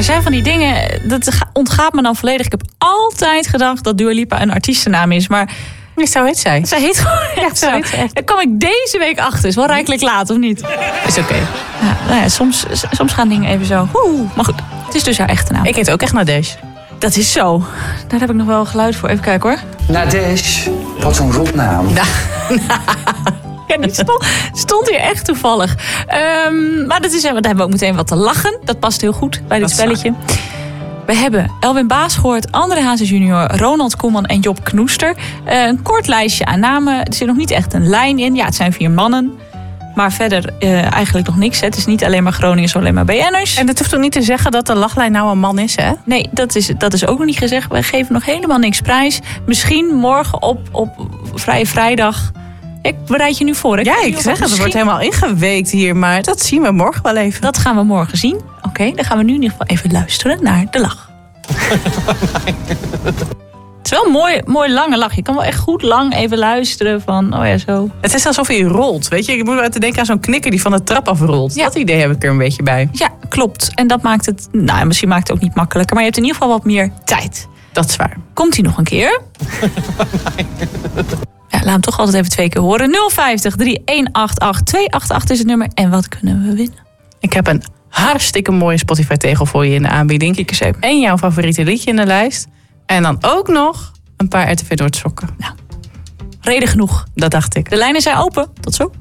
Er zijn van die dingen, dat ontgaat me dan volledig. Ik heb altijd gedacht dat Dua Lipa een artiestennaam is, maar Zo heet zij. zij heet gewoon echt zo. Daar kwam ik deze week achter. Is wel rijkelijk laat, of niet? Is oké. Ja, nou ja, soms gaan dingen even zo. Maar goed, het is dus haar echte naam. Ik heet ook echt Nadege. Dat is zo. Daar heb ik nog wel geluid voor. Even kijken hoor. Nadege, wat zo'n rotnaam. Ja, die stond hier echt toevallig. Maar daar hebben we ook meteen wat te lachen. Dat past heel goed bij dit spelletje. We hebben Elwin Baas gehoord, André Hazes junior, Ronald Koeman en Job Knoester. Een kort lijstje aan namen. Er zit nog niet echt een lijn in. Ja, het zijn 4 mannen. Maar verder eigenlijk nog niks. Hè. Het is niet alleen maar Groningers, alleen maar BN'ers. En dat hoeft ook niet te zeggen dat de lachlijn nou een man is, hè? Nee, dat is ook nog niet gezegd. Wij geven nog helemaal niks prijs. Misschien morgen op Vrije Vrijdag. Ik bereid je nu voor. Hè? Ja, ik zeg het. Het wordt helemaal ingeweekt hier. Maar dat zien we morgen wel even. Dat gaan we morgen zien. Oké, dan gaan we nu in ieder geval even luisteren naar de lach. Het is wel een mooi lange lach. Je kan wel echt goed lang even luisteren van, oh ja, zo. Het is alsof je rolt, weet je. Ik moet wel te denken aan zo'n knikker die van de trap afrolt. Ja. Dat idee heb ik er een beetje bij. Ja, klopt. En dat maakt het, misschien maakt het ook niet makkelijker. Maar je hebt in ieder geval wat meer tijd. Dat is waar. Komt hij nog een keer? Ja, laat hem toch altijd even 2 keer horen. 050 3188 288 is het nummer. En wat kunnen we winnen? Ik heb een hartstikke mooie Spotify-tegel voor je in de aanbieding. Kijk eens even. En jouw favoriete liedje in de lijst. En dan ook nog een paar RTV Noord sokken. Reden genoeg. Dat dacht ik. De lijnen zijn open. Tot zo.